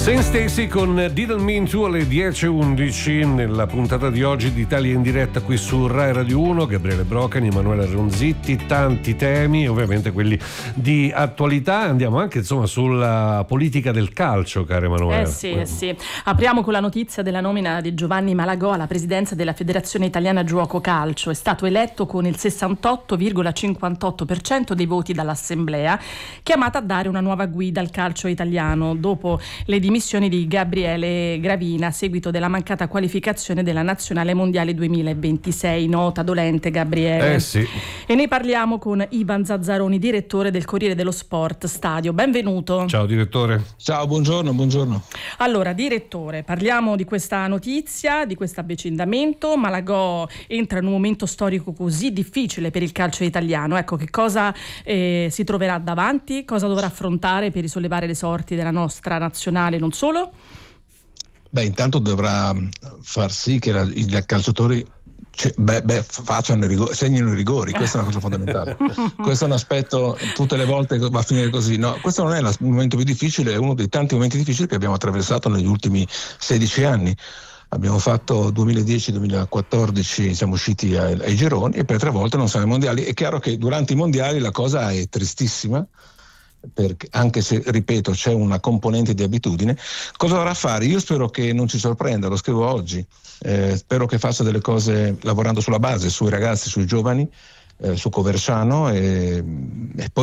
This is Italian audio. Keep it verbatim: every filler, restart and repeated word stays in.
Saint Stacy con Didn't Mean To alle dieci e undici nella puntata di oggi di Italia in diretta qui su Rai Radio uno. Gabriele Brocani, Emanuela Ronzitti, tanti temi, ovviamente quelli di attualità. Andiamo anche insomma sulla politica del calcio, cara Emanuela. Eh sì, eh sì. Apriamo con la notizia della nomina di Giovanni Malagò alla presidenza della Federazione Italiana Giuoco Calcio. È stato eletto con il sessantotto virgola cinquantotto per cento dei voti dall'Assemblea, chiamata a dare una nuova guida al calcio italiano dopo le dimissioni di Gabriele Gravina a seguito della mancata qualificazione della Nazionale Mondiale duemilaventisei. Nota dolente, Gabriele. Eh sì. E ne parliamo con Ivan Zazzaroni, direttore del Corriere dello Sport Stadio. Benvenuto. Ciao direttore. Ciao, buongiorno, buongiorno. Allora, direttore, parliamo di questa notizia, di questo avvicendamento. Malagò entra in un momento storico così difficile per il calcio italiano. Ecco, che cosa eh, si troverà davanti? Cosa dovrà affrontare per risollevare le sorti della nostra nazionale, non solo? Beh, intanto dovrà far sì che la, i calciatori cioè, beh, beh, facciano i rigori, segnino i rigori. Questa è una cosa fondamentale. Questo è un aspetto, tutte le volte va a finire così. No, questo non è il momento più difficile, è uno dei tanti momenti difficili che abbiamo attraversato negli ultimi sedici anni. Abbiamo fatto duemiladieci duemilaquattordici, siamo usciti ai, ai gironi e per tre volte non siamo ai mondiali. È chiaro che durante i mondiali la cosa è tristissima, perché anche se, ripeto, c'è una componente di abitudine. Cosa dovrà fare? Io spero che non ci sorprenda, lo scrivo oggi, eh, spero che faccia delle cose lavorando sulla base, sui ragazzi, sui giovani, eh, su Coverciano e, e poi